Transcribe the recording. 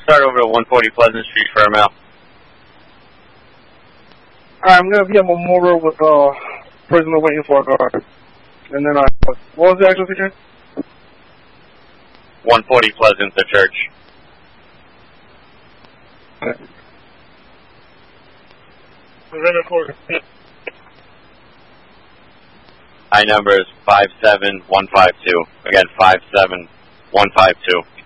Start over at 140 Pleasant Street, Fairmount. Alright, I'm gonna be at Memorial with prisoner waiting for a guard. And then what was the address again? 140 Pleasant, the church. I number is 57152. Again, 57152.